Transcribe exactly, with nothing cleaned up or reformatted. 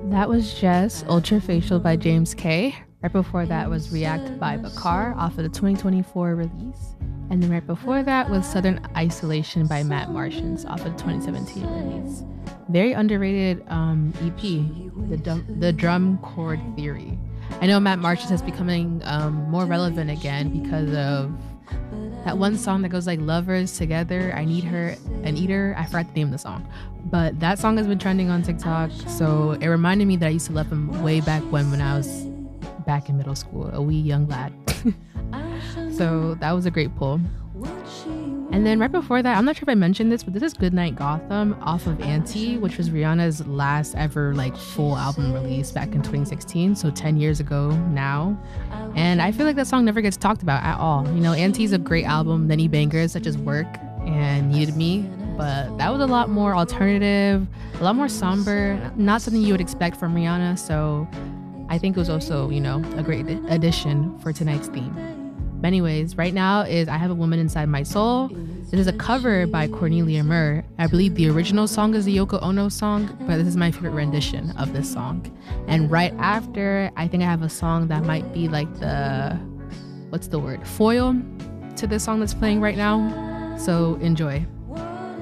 That was Jess, Ultrafacial by James K. Right before that was React by Bakar off of the twenty twenty-four release. And then right before that was Southern Isolation by Matt Martians off of the twenty seventeen release. Very underrated um, E P, the, dum- the Drum Chord Theory. I know Matt Martians is becoming um, more relevant again because of that one song that goes like lovers together, I need her and eat her. I forgot the name of the song, but that song has been trending on TikTok. So it reminded me that I used to love him way back when, when I was back in middle school, a wee young lad. So that was a great pull. And then right before that, I'm not sure if I mentioned this, but this is Goodnight Gotham off of Anti, which was Rihanna's last ever like full album release back in twenty sixteen. So ten years ago now. And I feel like that song never gets talked about at all. You know, Anti's a great album, many bangers such as Work and Needed Me, but that was a lot more alternative, a lot more somber, not something you would expect from Rihanna. So I think it was also, you know, a great addition for tonight's theme. But anyways, right now is I Have a Woman Inside My Soul. This is a cover by Cornelia Murr. I believe the original song is the Yoko Ono song, but this is my favorite rendition of this song. And right after, I think I have a song that might be like the, what's the word, foil to this song that's playing right now. So enjoy.